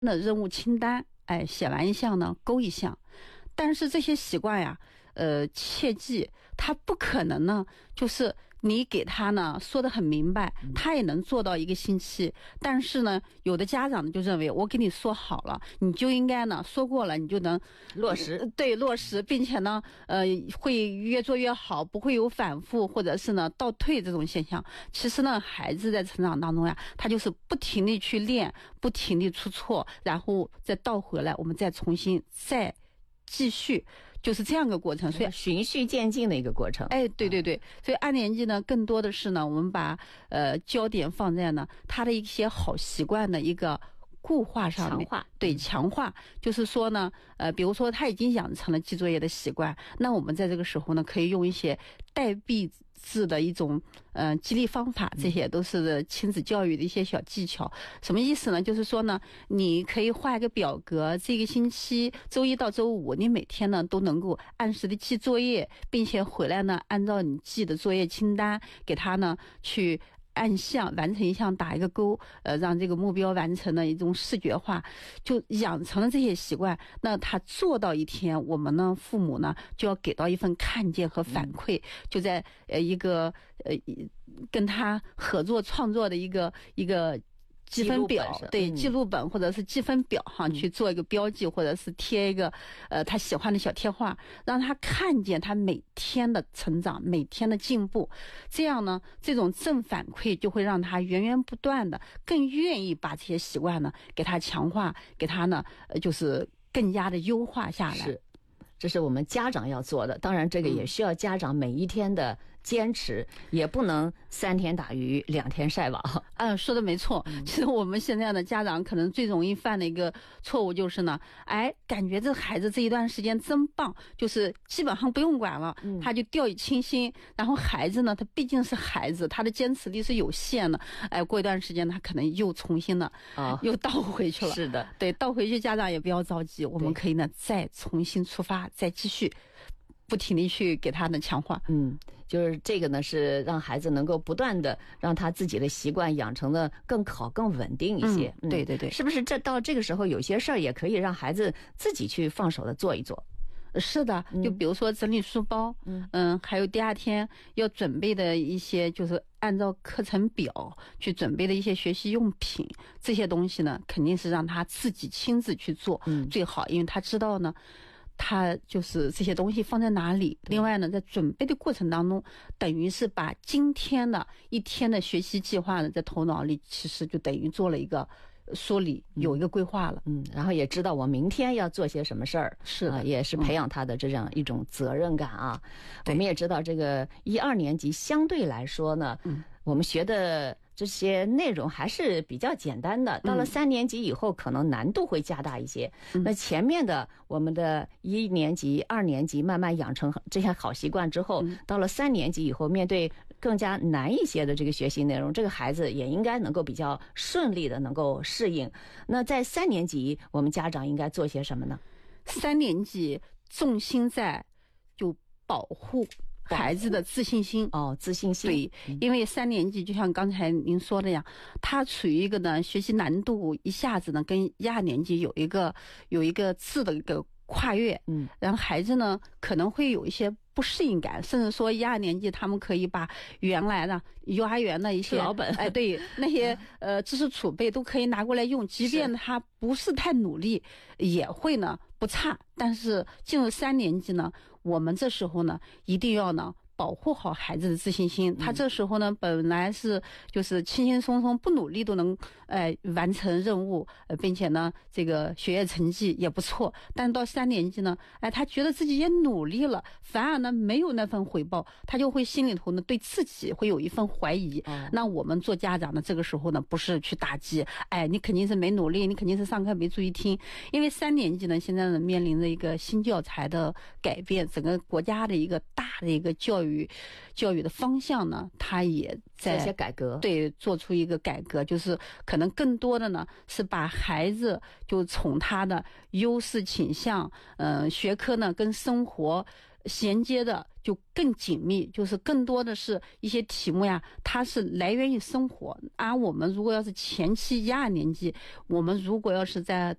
的任务清单，写完一项呢勾一项。但是这些习惯呀，切记他不可能呢，就是你给他呢说得很明白，他也能做到1个星期。但是呢，有的家长就认为我给你说好了，你就应该呢说过了，你就能落实。 对，落实，并且呢，会越做越好，不会有反复或者是呢倒退这种现象。其实呢，孩子在成长当中呀，他就是不停地去练，不停地出错，然后再倒回来，我们再重新再继续，就是这样个过程。所以循序渐进的一个过程。 对对对，所以2年级呢，更多的是呢，我们把焦点放在呢他的一些好习惯的一个固化上面，强化，就是说呢，比如说他已经养成了记作业的习惯，那我们在这个时候呢，可以用一些代币制的一种激励方法，这些都是亲子教育的一些小技巧。什么意思呢？就是说呢，你可以画一个表格，这个星期周1到周5，你每天呢都能够按时的记作业，并且回来呢，按照你记的作业清单，给他呢去按项完成一项打一个勾，让这个目标完成的一种视觉化，就养成了这些习惯。那他做到一天，我们呢父母呢就要给到一份看见和反馈，就在一个跟他合作创作的一个积分表，对，记录本或者是积分表上去做一个标记，或者是贴一个他喜欢的小贴画，让他看见他每天的成长，每天的进步。这样呢，这种正反馈就会让他源源不断的更愿意把这些习惯呢给他强化，给他呢就是更加的优化下来。 是，这是我们家长要做的。当然这个也需要家长每一天的坚持，也不能3天打鱼2天晒网。 说的没错。其实我们现在的家长可能最容易犯的一个错误就是呢，感觉这孩子这一段时间真棒，就是基本上不用管了，他就掉以轻心。然后孩子呢，他毕竟是孩子，他的坚持力是有限的。过一段时间他可能又重新的又倒回去了。 是的， 对，倒回去家长也不要着急，我们可以呢再重新出发，再继续不停地去给他的强化。 就是这个呢，是让孩子能够不断的让他自己的习惯养成的更好、更稳定一些。 对对对， 是不是到这个时候，有些事儿也可以让孩子自己去放手的做一做？ 是的，就比如说整理书包，还有第2天要准备的一些，就是按照课程表去准备的一些学习用品，这些东西呢，肯定是让他自己亲自去做最好，因为他知道呢。他就是这些东西放在哪里。另外呢，在准备的过程当中，等于是把今天的一天的学习计划呢，在头脑里其实就等于做了一个梳理，有一个规划了。 然后也知道我明天要做些什么事儿， 是的， 也是培养他的这样一种责任感啊。我们也知道这个1、2年级相对来说呢，我们学的这些内容还是比较简单的，到了3年级以后可能难度会加大一些。那前面的我们的1年级、2年级慢慢养成这些好习惯之后，到了3年级以后，面对更加难一些的这个学习内容，这个孩子也应该能够比较顺利的能够适应。那在3年级，我们家长应该做些什么呢 ？3年级重心在就保护孩子的自信心。 自信心。 对，因为3年级就像刚才您说的呀，他处于一个呢学习难度一下子呢跟1、2年级有一个质的一个跨越。然后孩子呢可能会有一些不适应感，甚至说1、2年级他们可以把原来的幼儿园的一些老本， 对，那些知识储备都可以拿过来用，即便他不是太努力，也会呢不差。但是进入3年级呢，我们这时候呢一定要呢保护好孩子的自信心。他这时候呢本来是就是轻轻松松不努力都能完成任务，并且呢这个学业成绩也不错，但到3年级呢他觉得自己也努力了，反而呢没有那份回报，他就会心里头呢对自己会有一份怀疑。那我们做家长的这个时候呢不是去打击，你肯定是没努力，你肯定是上课没注意听。因为3年级呢现在呢面临着一个新教材的改变，整个国家的一个大的一个教育的方向呢，它也在一些改革， 对，做出一个改革，就是可能更多的呢是把孩子就从他的优势倾向，学科呢跟生活衔接的就更紧密，就是更多的是一些题目呀，它是来源于生活。而我们如果要是前期1、2年级，我们如果要是在